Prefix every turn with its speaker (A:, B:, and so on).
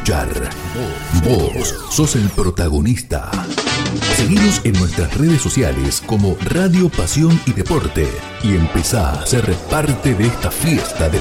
A: escuchar. Vos sos el protagonista. Seguinos en nuestras redes sociales como Radio Pasión y Deporte y empezá a ser parte de esta fiesta de